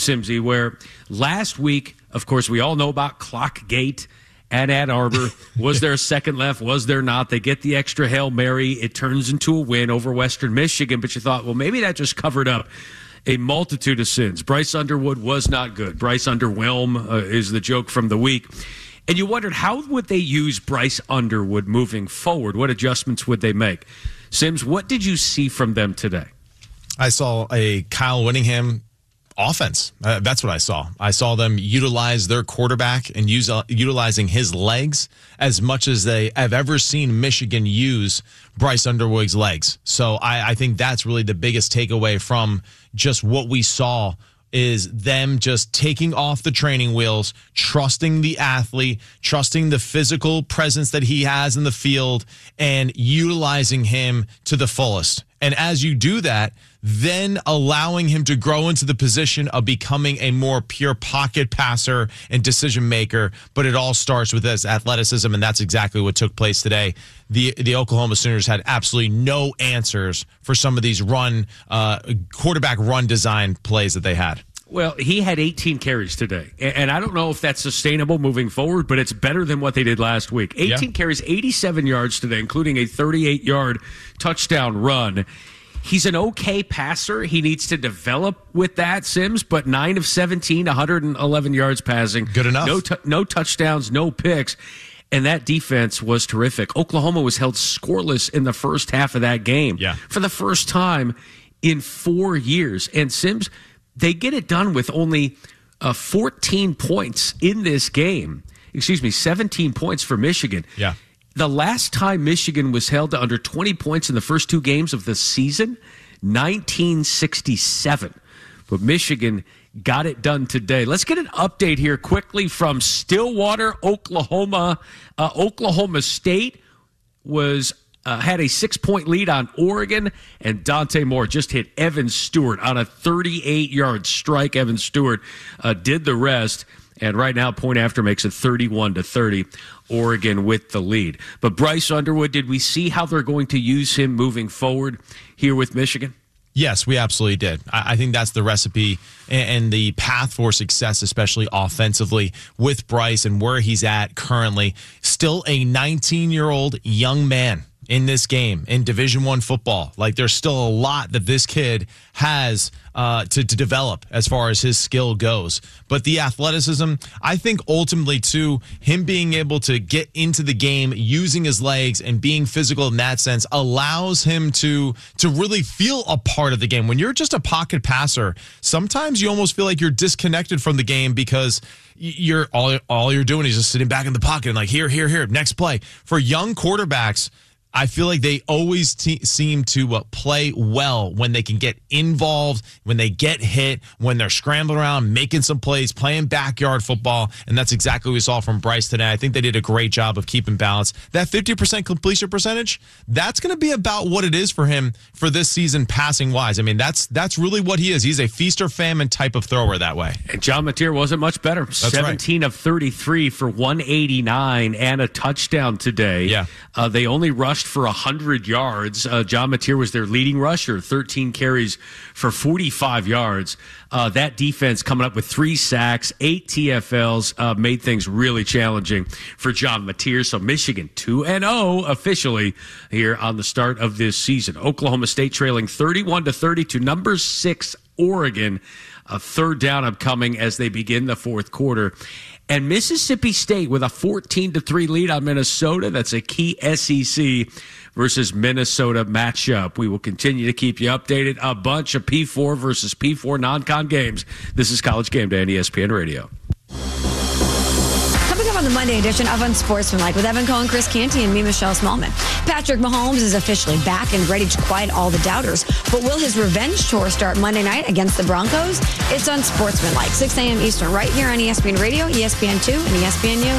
Simsy, where last week, of course, we all know about Clockgate at Ann Arbor. Was there a second left? Was there not? They get the extra Hail Mary. It turns into a win over Western Michigan, but you thought, well, maybe that just covered up a multitude of sins. Bryce Underwood was not good. Bryce Underwhelm is the joke from the week. And you wondered, how would they use Bryce Underwood moving forward? What adjustments would they make? Sims, what did you see from them today? I saw a Kyle Whittingham offense. That's what I saw. I saw them utilize their quarterback and utilizing his legs as much as they have ever seen Michigan use Bryce Underwood's legs. So I think that's really the biggest takeaway from just what we saw is them just taking off the training wheels, trusting the athlete, trusting the physical presence that he has in the field, and utilizing him to the fullest. And as you do that, then allowing him to grow into the position of becoming a more pure pocket passer and decision maker. But it all starts with his athleticism, and that's exactly what took place today. The Oklahoma Sooners had absolutely no answers for some of these quarterback run design plays that they had. Well, he had 18 carries today, and I don't know if that's sustainable moving forward, but it's better than what they did last week. 18 carries, 87 yards today, including a 38-yard touchdown run. He's an okay passer. He needs to develop with that, Sims, but 9 of 17, 111 yards passing. Good enough. No touchdowns, no picks. And that defense was terrific. Oklahoma was held scoreless in the first half of that game for the first time in 4 years. And Sims, they get it done with only 14 points in this game. 17 points for Michigan. Yeah. The last time Michigan was held to under 20 points in the first two games of the season, 1967. But Michigan got it done today. Let's get an update here quickly from Stillwater, Oklahoma. Oklahoma State had a 6-point lead on Oregon, and Dante Moore just hit Evan Stewart on a 38-yard strike. Evan Stewart did the rest, and right now Point After makes it 31-30. Oregon with the lead. But Bryce Underwood, did we see how they're going to use him moving forward here with Michigan? Yes, we absolutely did. I think that's the recipe and the path for success, especially offensively with Bryce and where he's at currently. Still a 19-year-old young man in this game in Division I football. Like, there's still a lot that this kid has to develop as far as his skill goes. But the athleticism, I think ultimately too, him being able to get into the game using his legs and being physical in that sense allows him to really feel a part of the game. When you're just a pocket passer, sometimes you almost feel like you're disconnected from the game because you're all you're doing is just sitting back in the pocket and like, here, next play. For young quarterbacks, I feel like they always seem to play well when they can get involved, when they get hit, when they're scrambling around, making some plays, playing backyard football, and that's exactly what we saw from Bryce today. I think they did a great job of keeping balance. That 50% completion percentage, that's going to be about what it is for him for this season passing-wise. I mean, that's really what he is. He's a feast or famine type of thrower that way. And John Mateer wasn't much better. That's 17 of 33 for 189 and a touchdown today. Yeah. They only rushed for 100 yards. John Mateer was their leading rusher, 13 carries for 45 yards. That defense coming up with 3 sacks, 8 TFLs, made things really challenging for John Mateer. So Michigan 2-0 officially here on the start of this season. Oklahoma State trailing 31-30 to number 6 Oregon. A third down upcoming as they begin the fourth quarter. And Mississippi State with a 14-3 lead on Minnesota. That's a key SEC versus Minnesota matchup. We will continue to keep you updated. A bunch of P4 versus P4 non-con games. This is College Game Day on ESPN Radio. Coming up on the Monday edition of Unsportsmanlike with Evan Cohen, Chris Canty, and me, Michelle Smallman. Patrick Mahomes is officially back and ready to quiet all the doubters. But will his revenge tour start Monday night against the Broncos? It's Unsportsmanlike, 6 a.m. Eastern, right here on ESPN Radio, ESPN2, and ESPNU.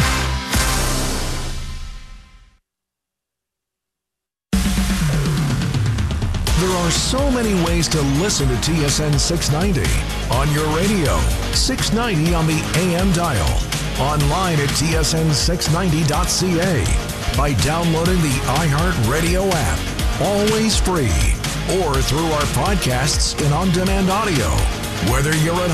There are so many ways to listen to TSN 690. On your radio, 690 on the AM dial. Online at tsn690.ca. By downloading the iHeartRadio app. Always free. Or through our podcasts and on-demand audio. Whether you're at